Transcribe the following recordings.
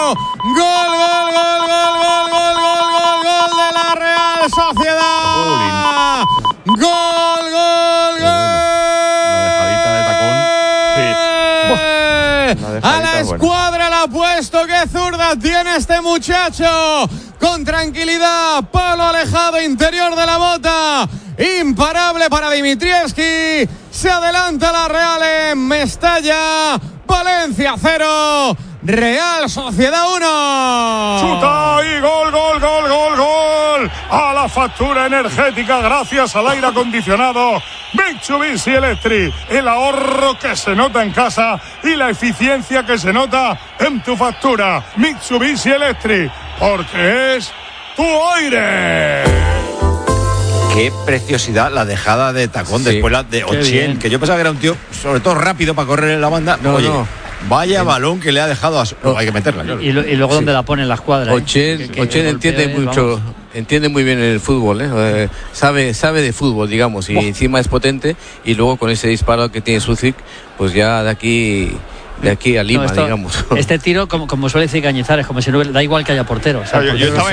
Gol de la Real Sociedad. Gol. A la escuadra la ha puesto. Qué zurda tiene este muchacho. Con tranquilidad, palo alejado, interior de la bota. Imparable para Dimitrievski. Se adelanta la Real en Mestalla. Valencia 0. Real Sociedad 1. Chuta y gol. A la factura energética gracias al aire acondicionado Mitsubishi Electric. El ahorro que se nota en casa y la eficiencia que se nota en tu factura. Mitsubishi Electric, porque es tu aire. Qué preciosidad la dejada de tacón después la de Ochien, que yo pensaba que era un tío sobre todo rápido para correr en la banda. Vaya balón que le ha dejado a hay que meterla, claro. Y luego donde la pone en la escuadra. Ochien entiende mucho, entiende muy bien el fútbol, sabe de fútbol, digamos, y encima es potente, y luego con ese disparo que tiene Sucic, pues ya de aquí a Lima, digamos. Este tiro, como suele decir Cañizares, como si no da igual que haya portero. O sea, yo estaba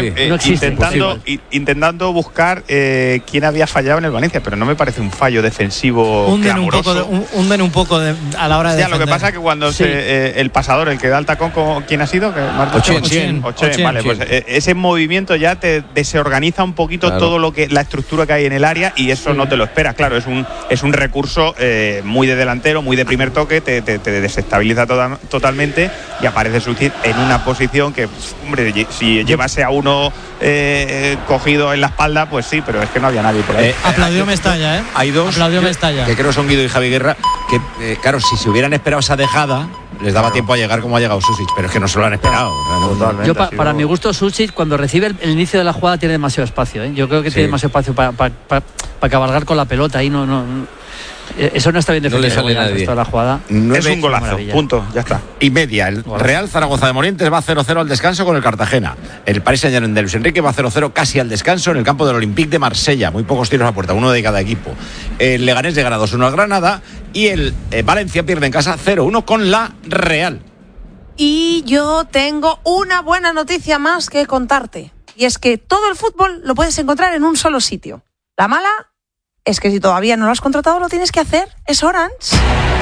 intentando buscar quién había fallado en el Valencia, pero no me parece un fallo defensivo. Hunden un poco a la hora de defender. Lo que pasa es que cuando el pasador, el que da el tacón, ¿quién ha sido? Ochien. Vale, pues ese movimiento ya te desorganiza un poquito todo la estructura que hay en el área, y eso no te lo esperas. Claro, es un recurso muy de delantero, muy de primer toque, te desestabiliza totalmente, y aparece Sucic en una posición que, hombre, si llevase a uno cogido en la espalda, pues sí, pero es que no había nadie por ahí. Aplaudió Mestalla, Hay dos que creo son Guido y Javi Guerra, que claro, si se hubieran esperado esa dejada, les daba tiempo a llegar como ha llegado Sucic, pero es que no se lo han esperado. Yo para mi gusto, Sucic, cuando recibe el inicio de la jugada, tiene demasiado espacio, Yo creo que tiene demasiado espacio para cabalgar con la pelota. Ahí eso no está bien defendido. No le sale nadie. Toda la jugada. No es un golazo, punto, ya está. Y media, el Real Zaragoza de Morientes va 0-0 al descanso con el Cartagena. El Paris Saint-Germain de Luis Enrique va 0-0 casi al descanso en el campo del Olympique de Marsella. Muy pocos tiros a puerta, uno de cada equipo. El Leganés llega 2-1 al Granada, y el Valencia pierde en casa 0-1 con la Real. Y yo tengo una buena noticia más que contarte. Y es que todo el fútbol lo puedes encontrar en un solo sitio. La mala es que si todavía no lo has contratado, lo tienes que hacer. Es Orange.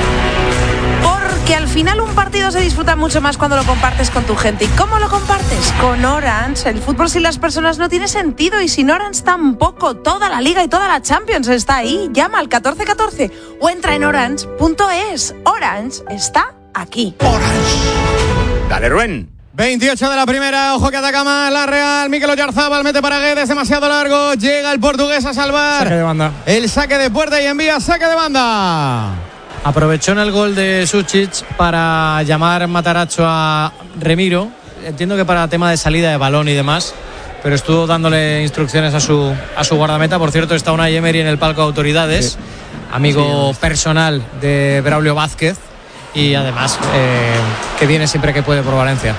Porque al final un partido se disfruta mucho más cuando lo compartes con tu gente. ¿Y cómo lo compartes? Con Orange. El fútbol sin las personas no tiene sentido, y sin Orange tampoco. Toda la Liga y toda la Champions está ahí. Llama al 1414 o entra en orange.es. Orange está aquí. Orange. Dale, Rubén. 28 de la primera, ojo que ataca más la Real. Mikel Oyarzábal mete para Guedes, demasiado largo. Llega el portugués a salvar saque de banda. El saque de puerta y envía saque de banda. Aprovechó en el gol de Sucic para llamar Mataracho a Remiro. Entiendo que para tema de salida de balón y demás, pero estuvo dándole instrucciones a su guardameta. Por cierto, está Unai Emery en el palco de autoridades, amigo personal de Braulio Vázquez, y además que viene siempre que puede por Valencia.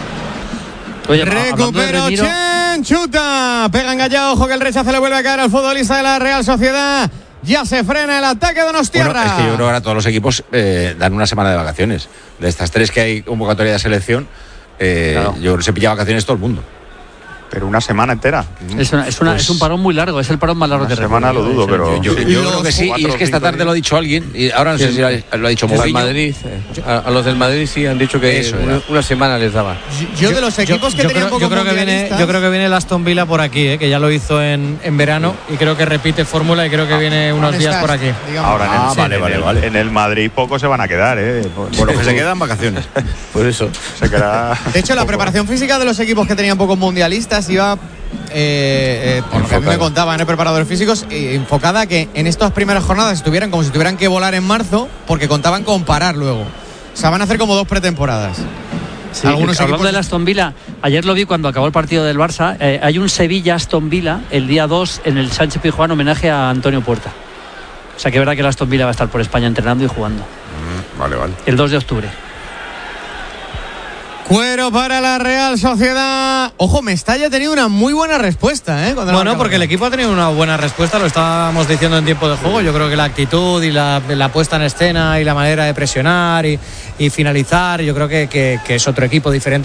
Oye, recupera Chen, chuta, pega engallado, ojo que el rechazo le vuelve a caer al futbolista de la Real Sociedad. Ya se frena el ataque de Donostiarra. Bueno, es que yo creo que ahora todos los equipos dan una semana de vacaciones. De estas 3 que hay convocatoria de selección, yo creo que se pilla vacaciones todo el mundo. Pero una semana entera. Es un parón muy largo, es el parón más largo de semana, lo dudo, pero yo creo que sí, y es que esta tarde lo ha dicho alguien, y ahora no sé si lo ha dicho Mourinho. A los del Madrid sí han dicho que una semana les daba. Yo de los equipos que tenían poco mundialistas, yo creo que viene el Aston Villa por aquí, que ya lo hizo en verano, y creo que repite fórmula, y creo que viene unos días por aquí. Ahora vale. En el Madrid pocos se van a quedar, Por lo que se quedan vacaciones. Por eso se quedará. De hecho, la preparación física de los equipos que tenían pocos mundialistas iba, porque a mí me contaban preparadores físicos, enfocada a que en estas primeras jornadas estuvieran como si tuvieran que volar en marzo, porque contaban con parar luego. O sea, van a hacer como 2 pretemporadas. Sí, hablando del Aston Villa, ayer lo vi cuando acabó el partido del Barça. Hay un Sevilla-Aston Villa el día 2 en el Sánchez Pizjuán, homenaje a Antonio Puerta. O sea que es verdad que el Aston Villa va a estar por España entrenando y jugando. Vale. El 2 de octubre. Cuero para la Real Sociedad. Ojo, Mestalla ha tenido una muy buena respuesta, Bueno, porque el equipo ha tenido una buena respuesta, lo estábamos diciendo en tiempo de juego. Yo creo que la actitud y la puesta en escena y la manera de presionar y finalizar, yo creo que es otro equipo diferente